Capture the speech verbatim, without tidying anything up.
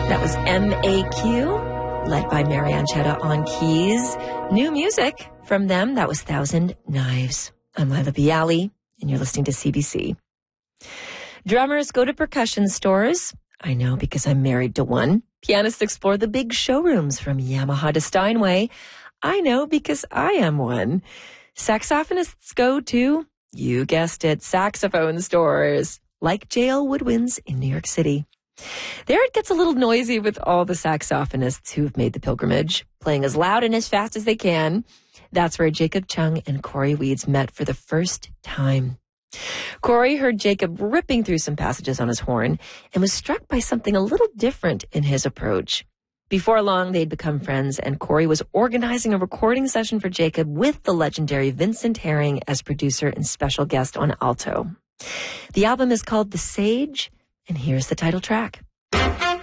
That was M A Q, led by Marianne Chetta on keys. New music from them, that was Thousand Knives. I'm Lila Bialy, and you're listening to C B C. Drummers go to percussion stores. I know because I'm married to one. Pianists explore the big showrooms from Yamaha to Steinway. I know because I am one. Saxophonists go to, you guessed it, saxophone stores, like J L Woodwinds in New York City. There it gets a little noisy with all the saxophonists who've made the pilgrimage, playing as loud and as fast as they can. That's where Jacob Chung and Corey Weeds met for the first time. Corey heard Jacob ripping through some passages on his horn and was struck by something a little different in his approach. Before long, they'd become friends, and Corey was organizing a recording session for Jacob with the legendary Vincent Herring as producer and special guest on alto. The album is called The Sage, and here's the title track.